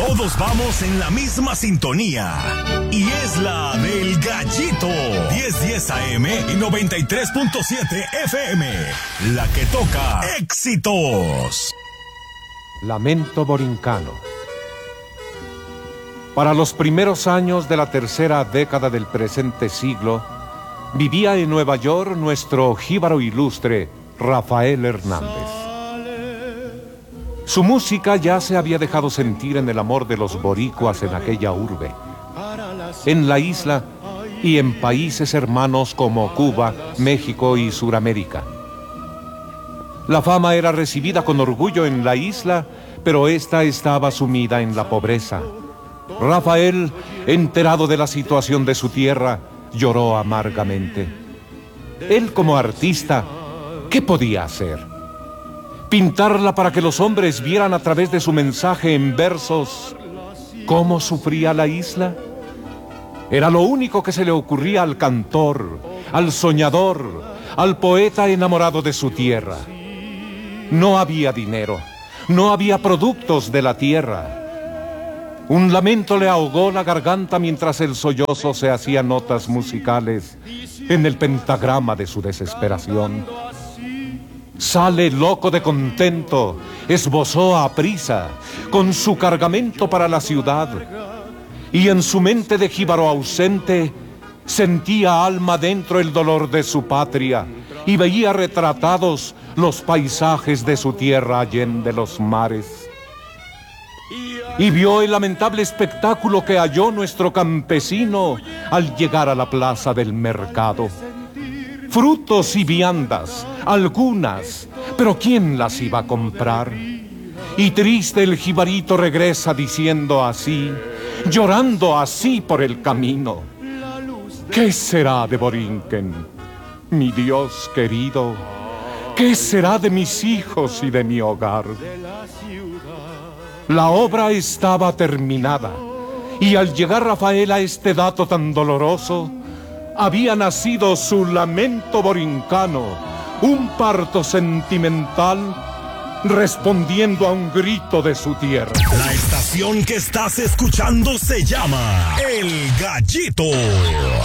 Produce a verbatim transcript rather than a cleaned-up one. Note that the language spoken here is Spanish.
Todos vamos en la misma sintonía. Y es la del Gallito. diez diez A M y noventa y tres punto siete F M. La que toca éxitos. Lamento Borincano. Para los primeros años de la tercera década del presente siglo, vivía en Nueva York nuestro jíbaro ilustre, Rafael Hernández. Su música ya se había dejado sentir en el amor de los boricuas en aquella urbe, en la isla y en países hermanos como Cuba, México y Suramérica. La fama era recibida con orgullo en la isla, pero ésta estaba sumida en la pobreza. Rafael, enterado de la situación de su tierra, lloró amargamente. Él, como artista, ¿qué podía hacer? Pintarla para que los hombres vieran a través de su mensaje en versos cómo sufría la isla. Era lo único que se le ocurría al cantor, al soñador, al poeta enamorado de su tierra. No había dinero, no había productos de la tierra. Un lamento le ahogó la garganta mientras el sollozo se hacía notas musicales en el pentagrama de su desesperación. Sale loco de contento, esbozó a prisa con su cargamento para la ciudad, y en su mente de jíbaro ausente sentía alma dentro el dolor de su patria y veía retratados los paisajes de su tierra allende los mares. Y vio el lamentable espectáculo que halló nuestro campesino al llegar a la plaza del mercado. Frutos y viandas, algunas, pero ¿quién las iba a comprar? Y triste el jibarito regresa diciendo así, llorando así por el camino: ¿qué será de Borinquen, mi Dios querido? ¿Qué será de mis hijos y de mi hogar? La obra estaba terminada, y al llegar Rafael a este dato tan doloroso, había nacido su lamento borincano, un parto sentimental respondiendo a un grito de su tierra. La estación que estás escuchando se llama El Gallito.